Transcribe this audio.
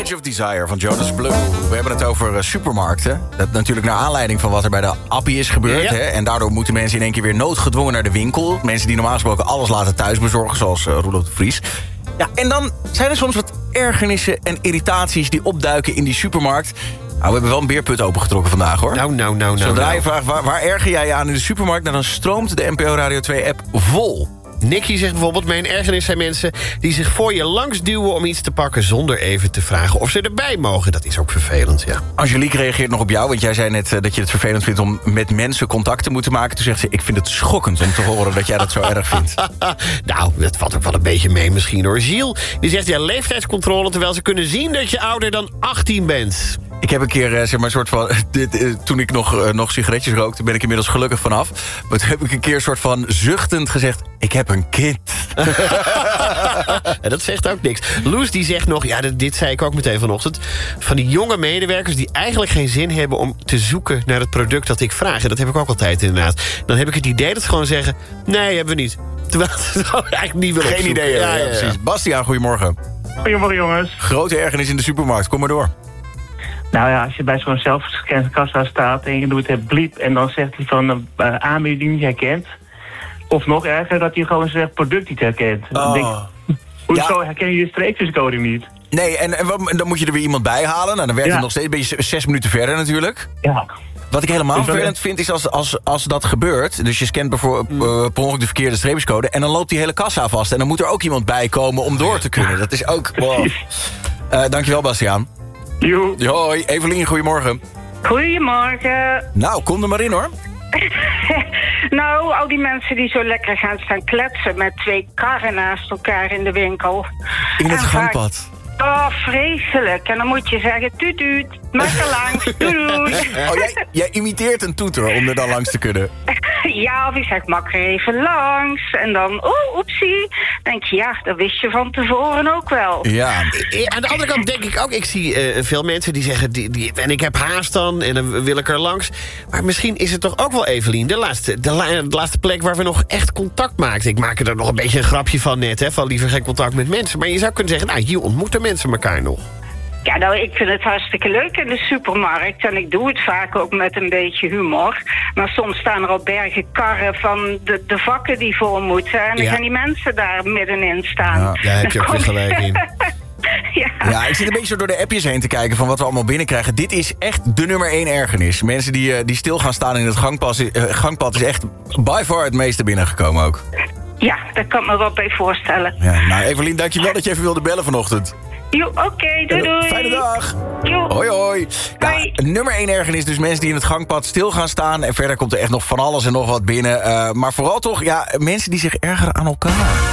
Bridge of Desire van Jonas Blue. We hebben het over supermarkten. Dat natuurlijk naar aanleiding van wat er bij de Appie is gebeurd. Ja. Hè? En daardoor moeten mensen in één keer weer noodgedwongen naar de winkel. Mensen die normaal gesproken alles laten thuis bezorgen, zoals Roelof de Vries. Ja, en dan zijn er soms wat ergernissen en irritaties die opduiken in die supermarkt. Nou, we hebben wel een beerput opengetrokken vandaag, hoor. Nou. Zodra je vraagt, waar erger jij je aan in de supermarkt? Nou, dan stroomt de NPO Radio 2-app vol. Nicky zegt bijvoorbeeld, mijn ergernis zijn mensen die zich voor je langs duwen om iets te pakken zonder even te vragen of ze erbij mogen. Dat is ook vervelend, ja. Angelique reageert nog op jou, want jij zei net dat je het vervelend vindt om met mensen contact te moeten maken. Toen zegt ze, ik vind het schokkend om te horen dat jij dat zo erg vindt. Nou, dat valt ook wel een beetje mee misschien hoor. Gilles, die zegt ja, leeftijdscontrole terwijl ze kunnen zien dat je ouder dan 18 bent. Ik heb een keer, zeg maar, een soort van... toen ik nog sigaretjes rookte, ben ik inmiddels gelukkig vanaf. Maar toen heb ik een keer een soort van zuchtend gezegd, ik heb een kind. En dat zegt ook niks. Loes die zegt nog, ja, dit zei ik ook meteen vanochtend, van die jonge medewerkers die eigenlijk geen zin hebben om te zoeken naar het product dat ik vraag. En dat heb ik ook altijd inderdaad. Dan heb ik het idee dat ze gewoon zeggen, nee, hebben we niet. Terwijl ze gewoon eigenlijk niet willen Geen opzoeken. idee, Ja. precies. Bastiaan, goedemorgen. Goedemorgen, jongens. Grote ergernis in de supermarkt, kom maar door. Nou ja, als je bij zo'n zelfgescande kassa staat en je doet het bliep en dan zegt hij van aanbieding die niet herkent. Of nog erger, dat hij gewoon zegt product niet herkent. Dan denk ik, hoezo herken je de streepjescode niet? Nee, en dan moet je er weer iemand bij halen. Nou, dan werkt het nog steeds, ben je 6 minuten verder natuurlijk. Ja. Wat ik helemaal vervelend vind is als dat gebeurt. Dus je scant bijvoorbeeld per ongeluk de verkeerde streepjescode en dan loopt die hele kassa vast. En dan moet er ook iemand bij komen om door te kunnen. Dat is ook... Wow. Dankjewel, Bastiaan. Joe. Hoi, Evelien, goedemorgen. Goedemorgen. Nou, kom er maar in, hoor. Nou, al die mensen die zo lekker gaan staan kletsen met 2 karren naast elkaar in de winkel. In het En gangpad. Oh, vreselijk. En dan moet je zeggen, tuut, tuut, maak er langs, doei, doei. Oh, jij imiteert een toeter om er dan langs te kunnen. Ja, of je zegt, mak er even langs. En dan, oepsie. Denk je, ja, dat wist je van tevoren ook wel. Ja. Aan de andere kant denk ik ook, ik zie veel mensen die zeggen, en ik heb haast dan en dan wil ik er langs. Maar misschien is het toch ook wel, Evelien, de laatste plek waar we nog echt contact maakten. Ik maak er nog een beetje een grapje van net, hè, van liever geen contact met mensen. Maar je zou kunnen zeggen, nou, hier ontmoeten mensen elkaar nog. Ja, nou, ik vind het hartstikke leuk in de supermarkt. En ik doe het vaak ook met een beetje humor. Maar soms staan er al bergen karren van de vakken die voor moeten. En dan gaan die mensen daar middenin staan. Ja, daar heb je ook weer gelijk in. Ja, ik zit een beetje zo door de appjes heen te kijken van wat we allemaal binnenkrijgen. Dit is echt de nummer 1 ergernis. Mensen die stil gaan staan in het gangpad is echt by far het meeste binnengekomen ook. Ja, daar kan ik me wel bij voorstellen. Ja, nou, Evelien, dankjewel dat je even wilde bellen vanochtend. Oké, doei doei. Fijne dag. Jo. Hoi, hoi. Nou, Hoi. nummer 1 ergernis dus mensen die in het gangpad stil gaan staan. En verder komt er echt nog van alles en nog wat binnen. Maar vooral toch, ja, mensen die zich ergeren aan elkaar.